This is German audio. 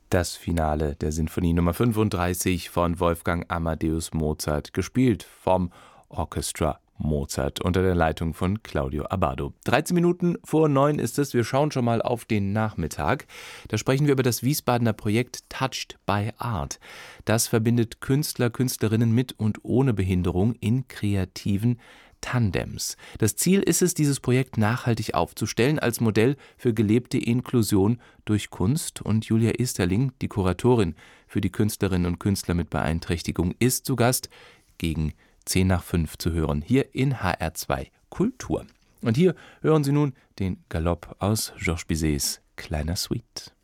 Das Finale der Sinfonie Nummer 35 von Wolfgang Amadeus Mozart, gespielt vom Orchestra Mozart unter der Leitung von Claudio Abbado. 13 Minuten vor 9 ist es. Wir schauen schon mal auf den Nachmittag. Da sprechen wir über das Wiesbadener Projekt Touched by Art. Das verbindet Künstler, Künstlerinnen mit und ohne Behinderung in kreativen Tandems. Das Ziel ist es, dieses Projekt nachhaltig aufzustellen als Modell für gelebte Inklusion durch Kunst. Und Julia Esterling, die Kuratorin für die Künstlerinnen und Künstler mit Beeinträchtigung, ist zu Gast gegen 10 nach 5 zu hören, hier in HR2 Kultur. Und hier hören Sie nun den Galopp aus Georges Bizets Kleiner Suite.